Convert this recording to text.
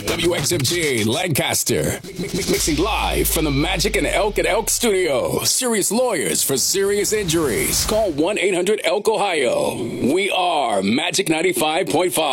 WXMT Lancaster. Mixing live from the Magic and Elk studio. Serious lawyers for serious injuries. Call 1-800-ELK Ohio. We are Magic 95.5.